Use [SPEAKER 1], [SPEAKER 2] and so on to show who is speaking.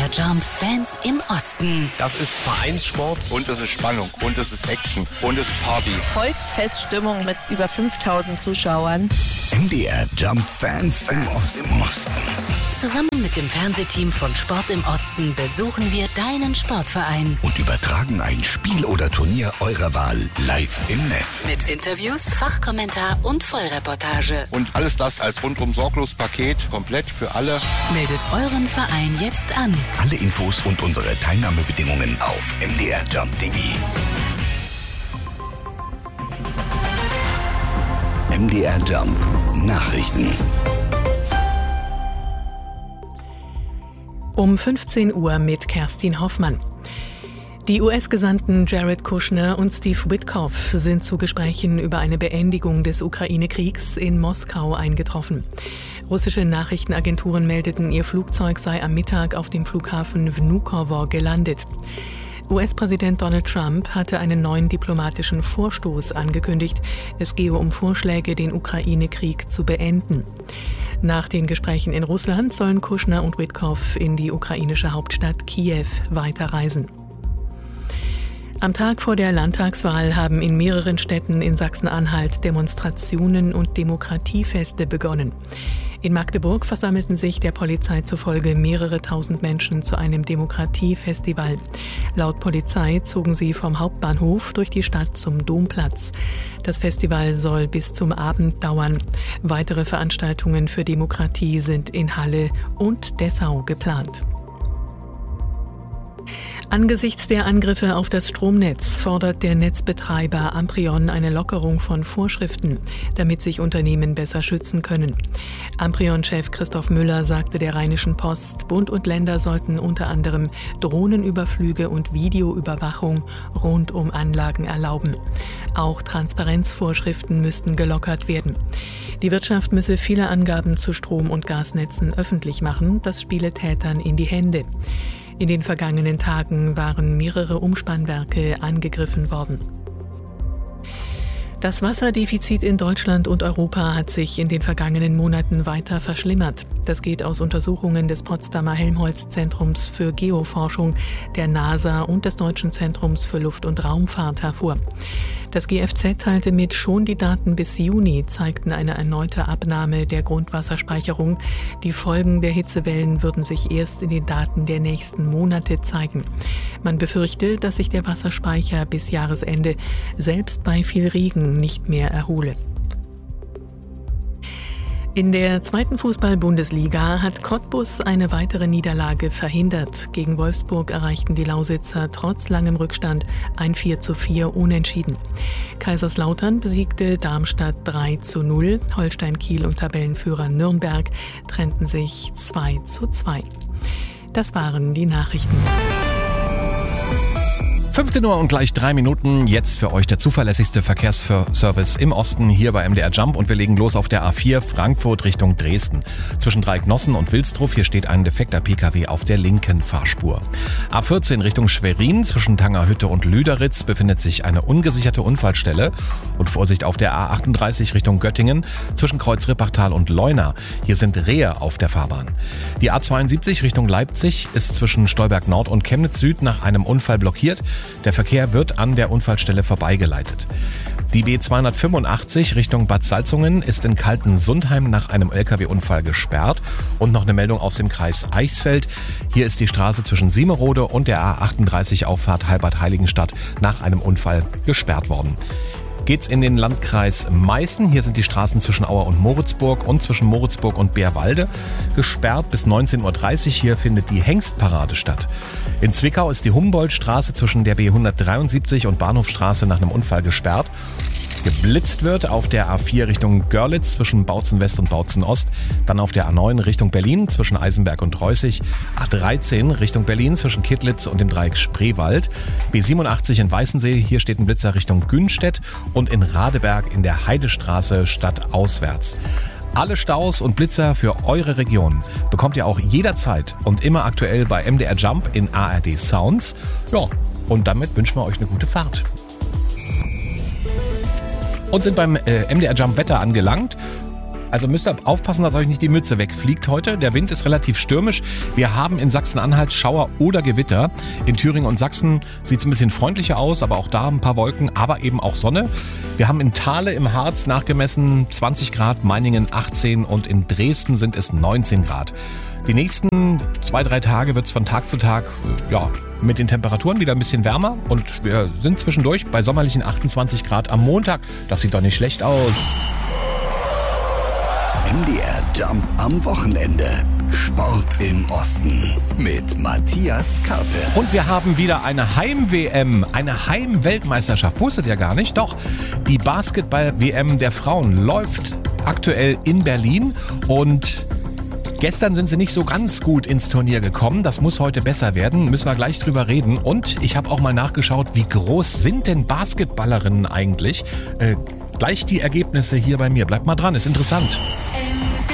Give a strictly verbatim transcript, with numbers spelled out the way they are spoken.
[SPEAKER 1] Jump Fans im Osten.
[SPEAKER 2] Das ist Vereinssport.
[SPEAKER 3] Und es ist Spannung. Und es ist Action. Und es ist Party.
[SPEAKER 4] Volksfeststimmung mit über fünftausend Zuschauern.
[SPEAKER 5] M D R Jump Fans im Osten.
[SPEAKER 1] Zusammen mit dem Fernsehteam von Sport im Osten besuchen wir deinen Sportverein.
[SPEAKER 5] Und übertragen ein Spiel oder Turnier eurer Wahl live im Netz.
[SPEAKER 1] Mit Interviews, Fachkommentar und Vollreportage.
[SPEAKER 3] Und alles das als rundum sorglos Paket, komplett für alle.
[SPEAKER 1] Meldet euren Verein jetzt an.
[SPEAKER 5] Alle Infos und unsere Teilnahmebedingungen auf m d r jump punkt d e. M D R Jump Nachrichten.
[SPEAKER 6] Um fünfzehn Uhr mit Kerstin Hoffmann. Die U S-Gesandten Jared Kushner und Steve Witkoff sind zu Gesprächen über eine Beendigung des Ukraine-Kriegs in Moskau eingetroffen. Russische Nachrichtenagenturen meldeten, ihr Flugzeug sei am Mittag auf dem Flughafen Vnukovo gelandet. U S-Präsident Donald Trump hatte einen neuen diplomatischen Vorstoß angekündigt. Es gehe um Vorschläge, den Ukraine-Krieg zu beenden. Nach den Gesprächen in Russland sollen Kushner und Witkoff in die ukrainische Hauptstadt Kiew weiterreisen. Am Tag vor der Landtagswahl haben in mehreren Städten in Sachsen-Anhalt Demonstrationen und Demokratiefeste begonnen. In Magdeburg versammelten sich der Polizei zufolge mehrere tausend Menschen zu einem Demokratiefestival. Laut Polizei zogen sie vom Hauptbahnhof durch die Stadt zum Domplatz. Das Festival soll bis zum Abend dauern. Weitere Veranstaltungen für Demokratie sind in Halle und Dessau geplant. Angesichts der Angriffe auf das Stromnetz fordert der Netzbetreiber Amprion eine Lockerung von Vorschriften, damit sich Unternehmen besser schützen können. Amprion-Chef Christoph Müller sagte der Rheinischen Post, Bund und Länder sollten unter anderem Drohnenüberflüge und Videoüberwachung rund um Anlagen erlauben. Auch Transparenzvorschriften müssten gelockert werden. Die Wirtschaft müsse viele Angaben zu Strom- und Gasnetzen öffentlich machen, das spiele Tätern in die Hände. In den vergangenen Tagen waren mehrere Umspannwerke angegriffen worden. Das Wasserdefizit in Deutschland und Europa hat sich in den vergangenen Monaten weiter verschlimmert. Das geht aus Untersuchungen des Potsdamer Helmholtz-Zentrums für Geoforschung, der NASA und des Deutschen Zentrums für Luft- und Raumfahrt hervor. Das G F Z teilte mit, schon die Daten bis Juni zeigten eine erneute Abnahme der Grundwasserspeicherung. Die Folgen der Hitzewellen würden sich erst in den Daten der nächsten Monate zeigen. Man befürchte, dass sich der Wasserspeicher bis Jahresende selbst bei viel Regen nicht mehr erhole. In der zweiten Fußball-Bundesliga hat Cottbus eine weitere Niederlage verhindert. Gegen Wolfsburg erreichten die Lausitzer trotz langem Rückstand ein vier zu vier Unentschieden. Kaiserslautern besiegte Darmstadt drei zu null. Holstein Kiel und Tabellenführer Nürnberg trennten sich zwei zu zwei. Das waren die Nachrichten.
[SPEAKER 2] fünfzehn Uhr und gleich drei Minuten. Jetzt für euch der zuverlässigste Verkehrsservice im Osten hier bei M D R Jump. Und wir legen los auf der A vier Frankfurt Richtung Dresden. Zwischen Dreignossen und Wilsdruff, hier steht ein defekter P K W auf der linken Fahrspur. A vierzehn Richtung Schwerin, zwischen Tangerhütte und Lüderitz befindet sich eine ungesicherte Unfallstelle. Und Vorsicht auf der A achtunddreißig Richtung Göttingen, zwischen Kreuz Rippachtal und Leuna. Hier sind Rehe auf der Fahrbahn. Die A zweiundsiebzig Richtung Leipzig ist zwischen Stolberg Nord und Chemnitz Süd nach einem Unfall blockiert. Der Verkehr wird an der Unfallstelle vorbeigeleitet. Die B zweihundertfünfundachtzig Richtung Bad Salzungen ist in Kaltensundheim nach einem L K W-Unfall gesperrt. Und noch eine Meldung aus dem Kreis Eichsfeld. Hier ist die Straße zwischen Siemerode und der A achtunddreißig Auffahrt Halbert-Heiligenstadt nach einem Unfall gesperrt worden. Geht's in den Landkreis Meißen. Hier sind die Straßen zwischen Auer und Moritzburg und zwischen Moritzburg und Bärwalde gesperrt bis neunzehn Uhr dreißig. Hier findet die Hengstparade statt. In Zwickau ist die Humboldtstraße zwischen der B hundertdreiundsiebzig und Bahnhofstraße nach einem Unfall gesperrt. Geblitzt wird auf der A vier Richtung Görlitz zwischen Bautzen West und Bautzen Ost, dann auf der A neun Richtung Berlin zwischen Eisenberg und Reußig, A dreizehn Richtung Berlin zwischen Kittlitz und dem Dreieck Spreewald, B siebenundachtzig in Weißensee, hier steht ein Blitzer Richtung Günstedt und in Radeberg in der Heidestraße stadtauswärts. Alle Staus und Blitzer für eure Region bekommt ihr auch jederzeit und immer aktuell bei M D R Jump in A R D Sounds. Ja, und damit wünschen wir euch eine gute Fahrt. Und sind beim äh, M D R Jump Wetter angelangt. Also müsst ihr aufpassen, dass euch nicht die Mütze wegfliegt heute. Der Wind ist relativ stürmisch. Wir haben in Sachsen-Anhalt Schauer oder Gewitter. In Thüringen und Sachsen sieht es ein bisschen freundlicher aus, aber auch da ein paar Wolken, aber eben auch Sonne. Wir haben in Thale im Harz nachgemessen zwanzig Grad, Meiningen achtzehn und in Dresden sind es neunzehn Grad. Die nächsten zwei, drei Tage wird es von Tag zu Tag ja, mit den Temperaturen wieder ein bisschen wärmer und wir sind zwischendurch bei sommerlichen achtundzwanzig Grad am Montag. Das sieht doch nicht schlecht aus.
[SPEAKER 5] M D R Jump am Wochenende. Sport im Osten mit Matthias Karpe.
[SPEAKER 2] Und wir haben wieder eine Heim-W M, eine Heim-Weltmeisterschaft. Wusstet ihr gar nicht? Doch, die Basketball-W M der Frauen läuft aktuell in Berlin und gestern sind sie nicht so ganz gut ins Turnier gekommen. Das muss heute besser werden. Müssen wir gleich drüber reden. Und ich habe auch mal nachgeschaut, wie groß sind denn Basketballerinnen eigentlich? Äh, gleich die Ergebnisse hier bei mir. Bleibt mal dran, ist interessant.